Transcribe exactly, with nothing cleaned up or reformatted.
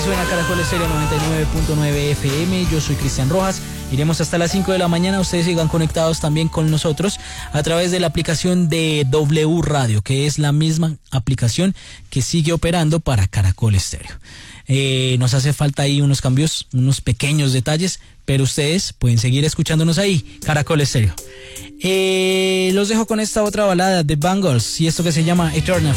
suena Caracol Estéreo noventa y nueve punto nueve F M. Yo soy Cristian Rojas. Iremos hasta las cinco de la mañana. Ustedes sigan conectados también con nosotros a través de la aplicación de W Radio, que es la misma aplicación que sigue operando para Caracol Estéreo. Eh, nos hace falta ahí unos cambios, unos pequeños detalles, pero ustedes pueden seguir escuchándonos ahí, Caracol Estéreo. Eh, los dejo con esta otra balada de Bangles y esto que se llama Eternal